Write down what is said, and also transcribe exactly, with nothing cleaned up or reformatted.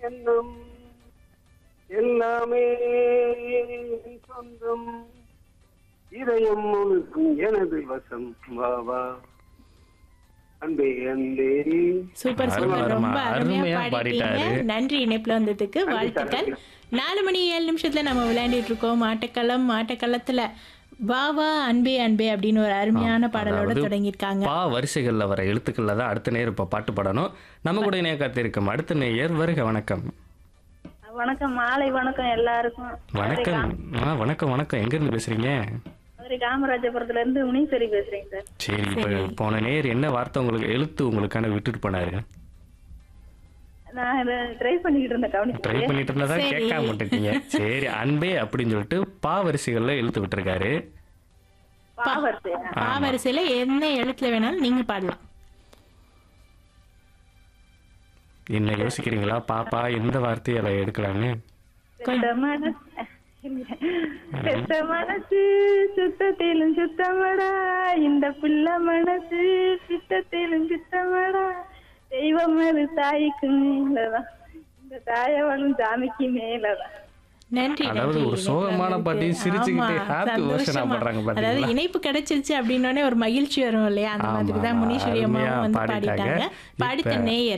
எண்ணம் எல்லாமே என் சொந்தம் இதயம் முழுக்கும் எனது வசம் வா வா அன்பே அன்பே. சூப்பர் அருமை, சூப்பர் ரொம்ப அருமை. அருமையா அருமையா பாடிட்டீங்க. பாடிட்டாரு. நன்றி இணைப்புல வந்ததுக்கு வாழ்த்துக்கள். நாலு மணி ஏழு நிமிஷத்துல நம்ம விளையாண்டுட்டு இருக்கோம் ஆட்டக்களம். ஆட்டக்களத்துல வா வா அன்பே அன்பே அப்படின்னு ஒரு அருமையான பாடலோட அதாவது தொடங்கியிருக்காங்க. பா வரிசைகள்ல வர எழுத்துக்கள்ல தான் அடுத்த நேர் இப்ப பாட்டு பாடணும். நம்ம கூட இணைய காத்திருக்கும் அடுத்த நேயர் வருக. வணக்கம். வணக்கம், மாலை வணக்கம் எல்லாருக்கும். வணக்கம். ஆ வணக்கம் வணக்கம். எங்க இருந்து பேசுறீங்க? மதுரை காமராஜபுரத்துல இருந்து முனீஸ்வரி பேசுறேங்க சார். சரி, இப்ப போன நேர் என்ன வார்த்தை உங்களுக்கு எழுத்து உங்களுக்கான விட்டுட்டு போனாரு? நான் இதை ட்ரை பண்ணிக்கிட்டு இருந்தேன், ட்ரை கவனிச்சு. பண்ணிட்டு இருந்ததா சரி. கேட்காம விட்டுட்டீங்க. சரி, அன்பே அப்படின்னு சொல்லிட்டு பா வரிசைகள்ல எழுத்து விட்டுருக்காரு. பாவர்த்து பா வரிசையில என்ன எழுத்துல வேணாலும் நீங்க பாடலாம். என்ன யோசிக்கிறீங்களா? பாப்பா எந்த வார்த்தையை எடுக்கலான்னு? சுத்த மனசு சுத்த மனசு சுத்தத்திலும் சுத்தமடா, இந்த பிள்ளை மனசு சுத்தத்திலும் சுத்தமடா, தெய்வம் அது தாய்க்கு மேலதான், இந்த தாயவளும் சாமிக்கு மேலதான். நன்றி அதாவது நன்றி. ஒரு சோகமான இணைப்புல பாட்டி இருக்கு. சிரிச்சுக்கிட்டே ஆமா, happy version ஆ சந்தோஷமா. பாடுறாங்க அதாவது பாத்தீங்களா? இணைப்பு கிடைச்சிருச்சு அப்படின்னோடனே ஒரு மகிழ்ச்சி வரும் இல்லையா? அந்த ஆமா, மாதிரி தான் ஆமா. முனீஸ்வரி அருமையா அம்மாவும் வந்து பாடிட்டாங்க. பாடிட்டாங்க. இப்ப பாடித்த நேயர்